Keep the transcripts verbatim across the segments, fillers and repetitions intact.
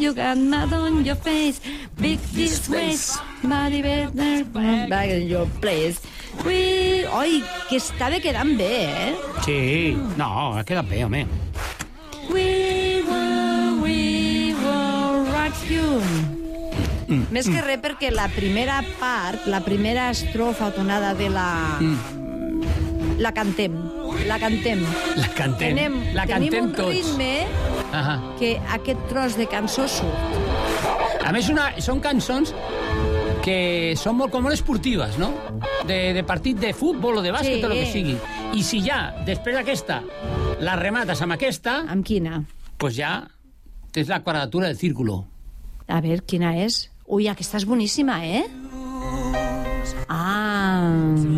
you got mud on your face, big disgrace, body better, back in your place. Ui, oi, que estava quedant bé, eh? Sí, no, ha quedat bé, home. We will, we will rock you. Mm, Més que mm. res perquè la primera part, la primera estrofa o tonada de la... Mm. La cantem, la cantem. La cantem, Tenem, la cantem tenim un tots. ritme Ahà. que aquest tros de cançó surt. A més, una, són cançons que són molt, com molt esportives, no? De, de partit de futbol o de bàsquet Sí. o el que sigui. I si ja, després d'aquesta, la remates amb aquesta, Amb quina? pues ja tens la quadratura del círculo. A veure, quina és? Ui, aquesta és boníssima, eh? Ah...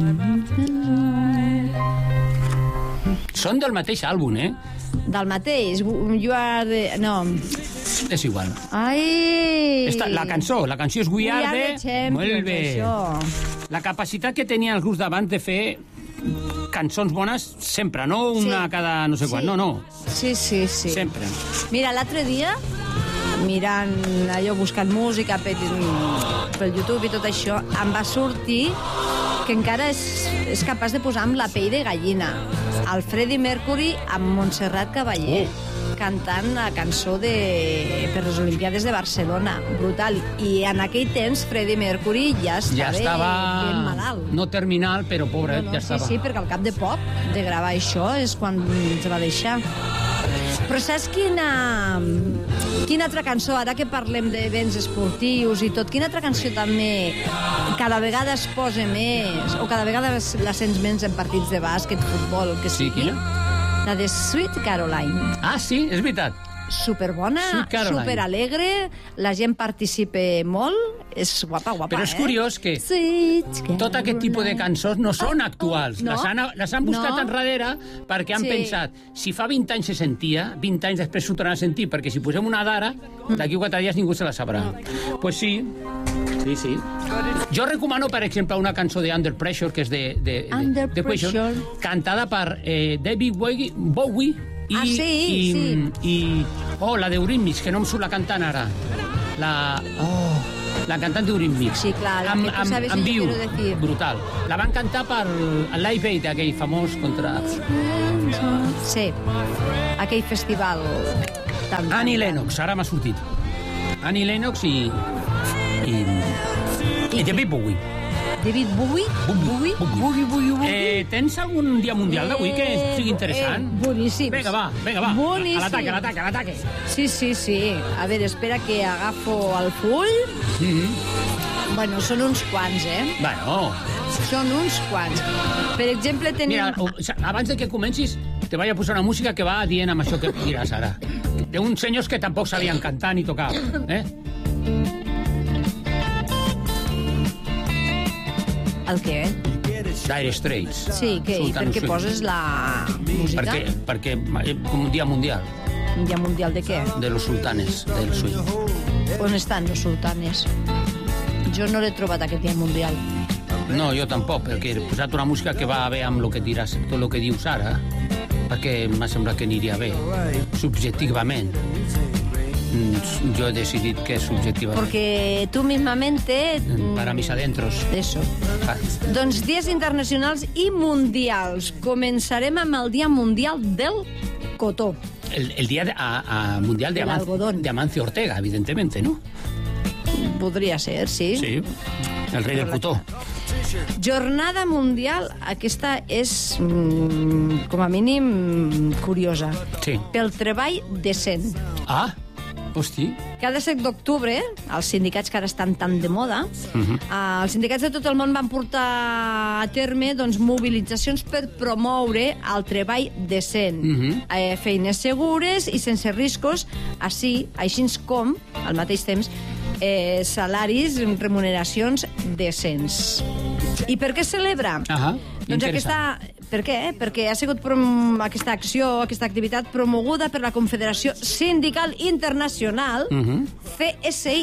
Són del mateix àlbum, eh? Del mateix. You are the... No. És igual. Ai... Esta, la cançó, la cançó és We Are The... Champions, Molt bé. això. La capacitat que tenien els grups d'abans de fer cançons bones sempre, no una Sí. cada no sé Sí. quan, no, no. Sí, sí, sí. Sempre. Mira, l'altre dia, mirant allò, buscant música per, per YouTube i tot això, em va sortir que encara és, és capaç de posar amb la pell de gallina el Freddie Mercury amb Montserrat Caballé. Oh. Cantant la cançó de, per les Olimpiades de Barcelona. Brutal. I en aquell temps Freddie Mercury ja estava, Ja estava ben malalt. no terminal, però pobre, No, no, ja sí, estava. sí, perquè al cap de poc de gravar això és quan ens va deixar. Però saps quina, quina altra cançó, ara que parlem d'events esportius i tot, quina altra cançó també cada vegada es posa més, o cada vegada la sents menys en partits de bàsquet, futbol, el que Sí, sigui? quina? La de Sweet Caroline. Ah, sí, és veritat. Superbona, Sweet Caroline. superalegre, la gent participa molt, és guapa, guapa, Però és eh? curiós que Sweet tot aquest tipus de cançons no són actuals. No. Les han, les han buscat No. enrere perquè han Sí. pensat, si fa vint anys se sentia, vint anys després s'ho tornarà a sentir, perquè si posem una d'ara, d'aquí a quatre dies ningú se la sabrà. Doncs pues sí, sí, sí. Jo recomano, per exemple, una cançó de Under Pressure, que és de, de, Under de, de Question, Pressure. cantada per eh, David Bowie, Bowie i, Ah, sí, i, sí. i... Oh, la d'Eurythmics, que no em surt la cantant ara. La... Oh, la cantant d'Eurythmics. Sí, clar, la que tu sabes en y yo viu, quiero decir. brutal. La van cantar per el Live Aid, aquell famós contra... Sí, aquell festival tan... Annie Lennox, ara m'ha sortit. Annie Lennox i... i... i David Bowie. David Bowie? Bowie, Bowie, Bowie, Bowie. Eh, tens algun dia mundial d'avui que sigui interessant? Eh, boníssims. Vinga, va, vinga, va. Boníssims. A l'ataque, a l'ataque, a l'ataque. Sí, sí, sí. A veure, espera que agafo el full. Mm -hmm. Bueno, són uns quants, eh? Bueno, Són uns quants. Per exemple, tenim... mira, o- abans de que comencis, te vaig a posar una música que va dient amb això que diràs ara. D'uns senyors que tampoc sabien cantar ni tocar, eh? El què? Dire Straits. Sí, què? I per què Sultan poses la música? Perquè, perquè és un dia mundial Un dia mundial de què? de los sultanes del swing. On estan els sultanes? Jo no l'he trobat aquest dia mundial. No, jo tampoc, perquè he posat una música que va bé amb el que diràs, tot el que dius ara, perquè m'ha semblat que aniria bé, subjectivament. Mm, Jo he decidit que és subjectivament. Porque tú mismamente... Para mis adentros. Eso. Ah, Doncs dies internacionals i mundials. Començarem amb el Dia Mundial del Cotó. El, el día de, a, a mundial de, El Aman- algodón. de Amancio Ortega, evidentemente, ¿no? Podria ser, sí. Sí, el rei del cotó. Jornada Mundial, aquesta és, mm, com a mínim, curiosa. Sí. Pel treball decent. Ah, hosti. Cada set d'octubre, els sindicats que ara estan tan de moda, uh -huh. eh, els sindicats de tot el món van portar a terme doncs, mobilitzacions per promoure el treball decent, uh -huh. eh, feines segures i sense riscos, així, així com, al mateix temps, eh, salaris, remuneracions decents. I per què es celebra? Ahà, Doncs interessant. aquesta... Per què? Perquè ha sigut prom... aquesta acció, aquesta activitat promoguda per la Confederació Sindical Internacional, Uh -huh. C S I.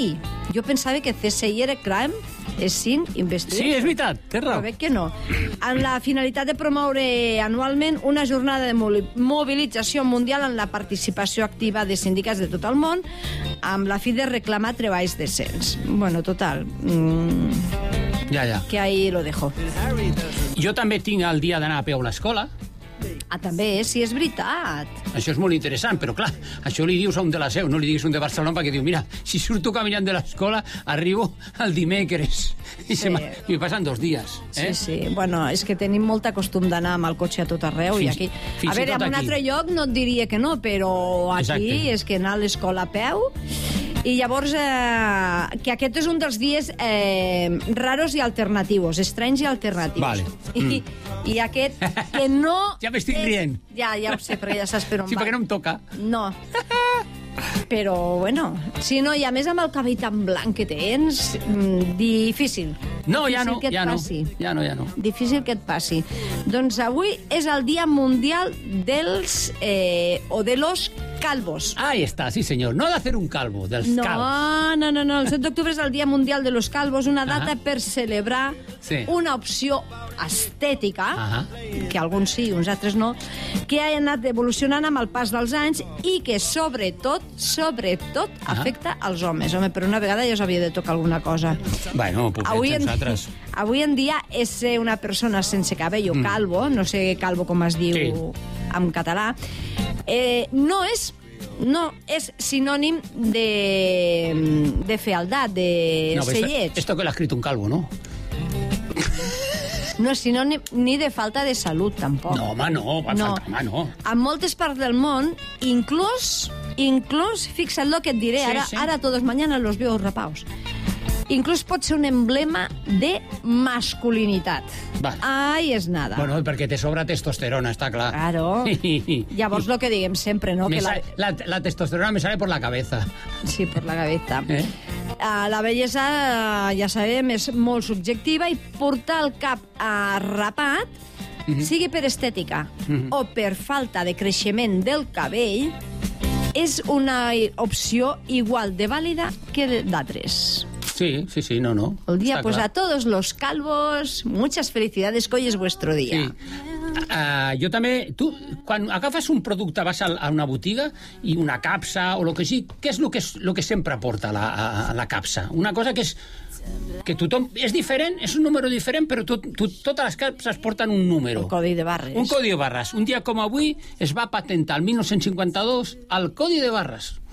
Jo pensava que C S I era crime, és sin investigació. Sí, és veritat, té raó. Però veig que no. Amb la finalitat de promoure anualment una jornada de mobilització mundial en la participació activa de sindicats de tot el món, amb la fi de reclamar treballs decents. Bueno, total. Mm, ja, ja. Que ahí lo dejo. Jo també tinc el dia d'anar a peu a l'escola. Ah, també, sí, és veritat. Això és molt interessant, però clar, això li dius a un de la Seu, no li diguis a un de Barcelona, perquè diu, mira, si surto caminant de l'escola, arribo al dimecres. I Sí. se me passen dos dies. Eh? Sí, sí. Bueno, és que tenim molt costum d'anar amb el cotxe a tot arreu. Fins- I aquí... fins A i veure, tot en un aquí. altre lloc no et diria que no, però aquí Exacte. és que anar a l'escola a peu... I llavors, eh, que aquest és un dels dies eh, raros i alternatius, estranys i alternatius. Vale. I, I aquest, que no... Ja m'estic és- rient. Ja, ja ho sé, perquè ja saps per on Sí, va. perquè no em toca. No. Però, bueno, si no, i a més amb el cabell tan blanc que tens, mm, difícil. No, ja Difícil no, que et ja no. passi. Ja no, ja no. Difícil que et passi. Doncs avui és el Dia Mundial dels... Eh, o de los calvos. Ahí está, sí, señor. No de hacer un calvo, dels No, calvos. no, no, no. El set d'octubre és el Dia Mundial de los Calvos, una data Ahà. per celebrar Sí. una opció estètica, Ahà. que alguns sí, uns altres no, que ha anat evolucionant amb el pas dels anys i que, sobretot, sobretot, Ahà. afecta als homes. Home, per una vegada ja us havia de tocar alguna cosa. Bueno, pobrets, Avui en, nosaltres. avui en dia és ser una persona sense cabell o calvo, no sé calvo com es diu Sí. en català, eh, no és no és sinònim de, de fealdat, de No, ser esto, lleig. esto que lo ha escrito un calvo, ¿no? No és sinònim ni de falta de salut, tampoc. No, home, no, va No. faltar, home, no. En moltes parts del món, inclús, inclús, fixa't lo que et diré, Sí, ara, sí. ara todos mañana los veo rapaos. Inclús pot ser un emblema de masculinitat. Vale. Ai, és nada. Bueno, perquè te sobra testosterona, està clar. Claro. Llavors, lo que diguem sempre, no? Me Que la... sale- la, la testosterona me sale por la cabeza. Sí, per la gaveta. Eh? Uh, la bellesa, uh, ja sabem, és molt subjectiva i portar el cap uh, rapat, Mhm. sigui per estètica o per falta de creixement del cabell, és una opció igual de vàlida que d'altres. Sí, sí, sí, no, no. El día, Està pues clar. a todos los calvos, muchas felicidades, que hoy es vuestro Sí. día. Uh, jo també... Tu, quan agafes un producte, vas a, a una botiga i una capsa o el que sigui, què és el que, és, lo que sempre porta la, a, a la capsa? Una cosa que és que tothom... És diferent, és un número diferent, però tot, tot, totes les capses porten un número. El codi de barres. Un codi de barres. Un dia com avui es va patentar el dinou cinquanta-dos el codi de barres.